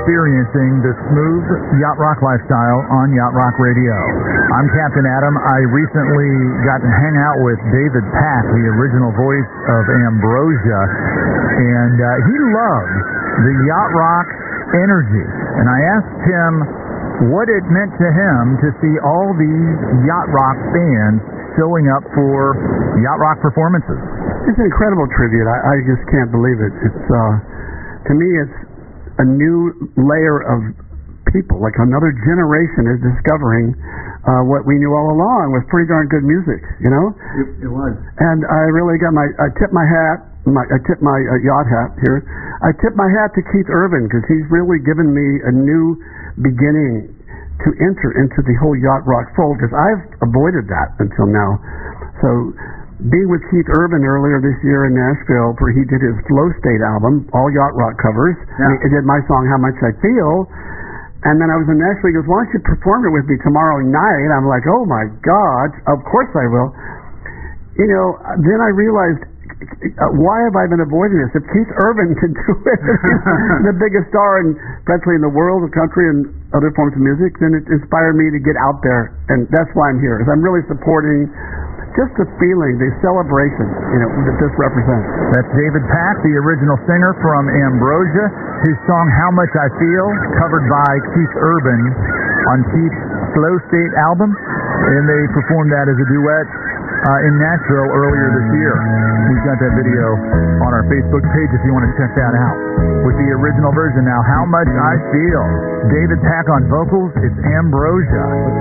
experiencing the smooth yacht rock lifestyle on Yacht Rock Radio. I'm Captain Adam. I recently got to hang out with David Pack, the original voice of Ambrosia, and he loves the yacht rock energy. And I asked him what it meant to him to see all these yacht rock fans showing up for yacht rock performances. It's an incredible tribute. I just can't believe it. It's to me, it's a new layer of people, like another generation is discovering what we knew all along was pretty darn good music, you know? It was. And I really got I tipped my hat, I tipped my yacht hat here. I tipped my hat to Keith Urban because he's really given me a new beginning to enter into the whole yacht rock fold because I've avoided that until now. So being with Keith Urban earlier this year in Nashville, where he did his Flow State album, all yacht rock covers. Yeah. He did my song How Much I Feel. And then I was in Nashville. He goes, why don't you perform it with me tomorrow night? I'm like, oh my God, of course I will. You know, then I realized, why have I been avoiding this? If Keith Urban can do it, the biggest star practically in the world, the country, and other forms of music, then it inspired me to get out there. And that's why I'm here, because I'm really supporting just the feeling, the celebration, you know, that this represents. That's David Pack, the original singer from Ambrosia. His song How Much I Feel, covered by Keith Urban on Keith's Flow State album. And they performed that as a duet in Nashville earlier this year. We've got that video on our Facebook page if you want to check that out. With the original version now, How Much I Feel. David Pack on vocals, it's Ambrosia.